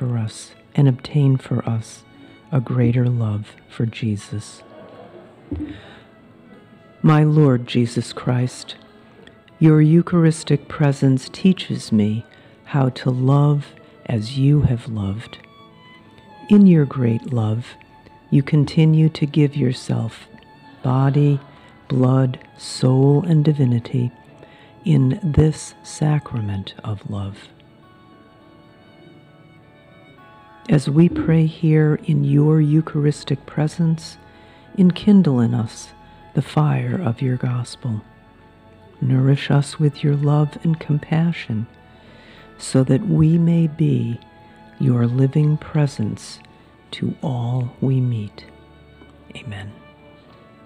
for us and obtain for us a greater love for Jesus. My Lord Jesus Christ, your Eucharistic presence teaches me how to love as you have loved. In your great love, you continue to give yourself, body, blood, soul, and divinity, in this sacrament of love. As we pray here in your Eucharistic presence, enkindle in us the fire of your gospel. Nourish us with your love and compassion, so that we may be your living presence to all we meet. Amen.